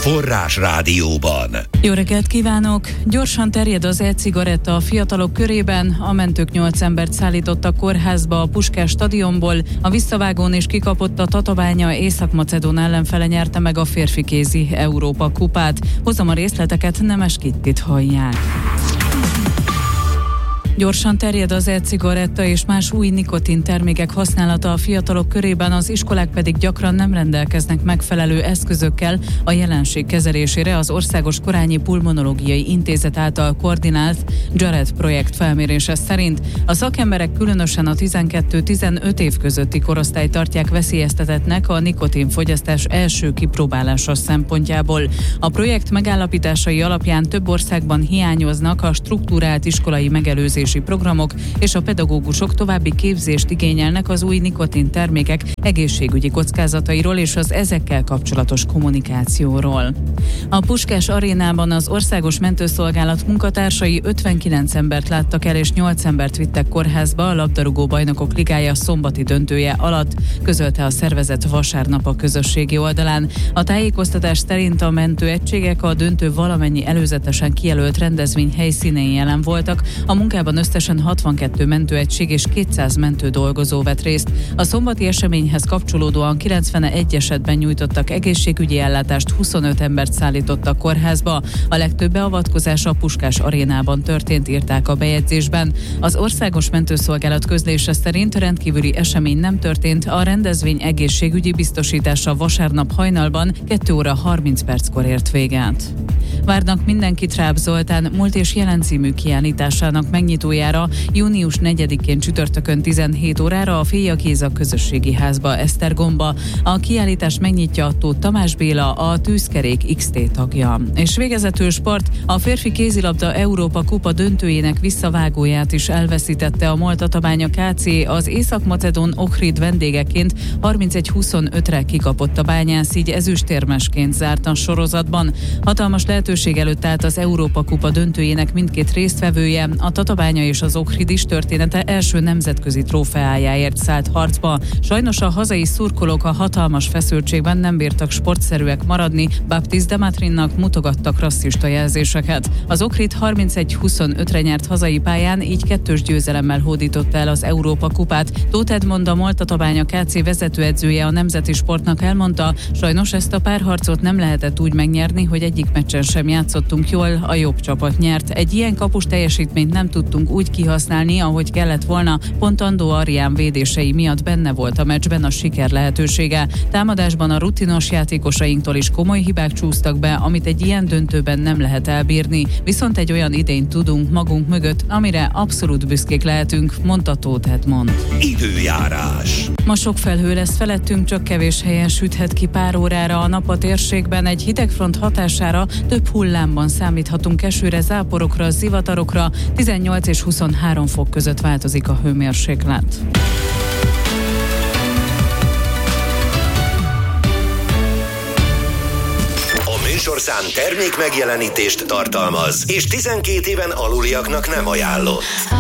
Forrás Rádióban. Jó reggelt kívánok! Gyorsan terjed az e-cigaretta a fiatalok körében. A mentők 8 embert szállítottak kórházba a Puskás stadionból. A visszavágón is kikapott a Tatabánya, Észak-Macedón ellenfele nyerte meg a férfi kézi Európa kupát. Hozom a részleteket, Nemes Kittit hallják. Gyorsan terjed az e-cigaretta és más új nikotintermékek használata a fiatalok körében, az iskolák pedig gyakran nem rendelkeznek megfelelő eszközökkel a jelenség kezelésére. Az Országos Korányi Pulmonológiai Intézet által koordinált Jared projekt felmérése szerint a szakemberek különösen a 12-15 év közötti korosztályt tartják veszélyeztetettnek a nikotinfogyasztás első kipróbálása szempontjából. A projekt megállapításai alapján több országban hiányoznak a strukturált iskolai megelőzési programok, és a pedagógusok további képzést igényelnek az új nikotintermékek egészségügyi kockázatairól és az ezekkel kapcsolatos kommunikációról. A Puskás arénában az Országos Mentőszolgálat munkatársai 59 embert láttak el és 8 embert vittek kórházba a labdarúgó bajnokok ligája szombati döntője alatt, közölte a szervezet vasárnap a közösségi oldalán. A tájékoztatás szerint a mentőegységek a döntő valamennyi előzetesen kijelölt rendezvény helyszínén jelen voltak. A munkában összesen 62 mentőegység és 200 mentő dolgozó vett részt. A szombati eseményhez kapcsolódóan 91 esetben nyújtottak egészségügyi ellátást, 25 embert szállítottak kórházba. A legtöbb beavatkozás a Puskás arénában történt, írták a bejegyzésben. Az Országos Mentőszolgálat közlése szerint rendkívüli esemény nem történt, a rendezvény egészségügyi biztosítása vasárnap hajnalban 2 óra 30 perckor ért véget. Várnak mindenkit Ráb Zoltán múlt és jelen című kiállításának megnyitójára június 4-én csütörtökön 17 órára a Féja Géza közösségi házba, Esztergomba. A kiállítást megnyitja Tóth Tamás Béla, a Tűzkerék XT tagja. És végezetül sport, a férfi kézilabda Európa kupa döntőjének visszavágóját is elveszítette a Tatabánya KC, az Észak-Macedón Ohrid vendégeként 31-25-re kikapott a Bányász, így ezüstérmesként zárt a sorozatban. Hatalmas lehetőség előtt állt az Európa kupa döntőjének mindkét résztvevője, a Tatabánya és az Ohrid is története első nemzetközi trófeájáért szállt harcba. Sajnos a hazai szurkolók a hatalmas feszültségben nem bírtak sportszerűek maradni, Baptiste Dematrinnak mutogattak rasszista jelzéseket. Az Ohrid 31-25-re nyert hazai pályán, így 2-s győzelemmel hódította el az Európa kupát. Tóth Edmond, a Tatabánya KC vezetőedzője a nemzeti sportnak elmondta, sajnos ezt a párharcot nem lehetett úgy megnyerni, hogy egyik meccsen sem játszottunk jól, a jobb csapat nyert. Egy ilyen kapus teljesítményt nem tudtunk úgy kihasználni, ahogy kellett volna. Pont Andó Arián védései miatt benne volt a meccsben a siker lehetősége. Támadásban a rutinos játékosainktól is komoly hibák csúsztak be, amit egy ilyen döntőben nem lehet elbírni. Viszont egy olyan idényt tudunk magunk mögött, amire abszolút büszkék lehetünk, mondta Tóth Edmond. Időjárás. Ma sok felhő lesz felettünk, csak kevés helyen süthet ki pár órára a nap a térségben. Egy hidegfront hatására több hullámban számíthatunk esőre, záporokra, zivatarokra. 18 és 23 fok között változik a hőmérséklet. A műsorszám termék megjelenítést tartalmaz, és 12 éven aluliaknak nem ajánlott.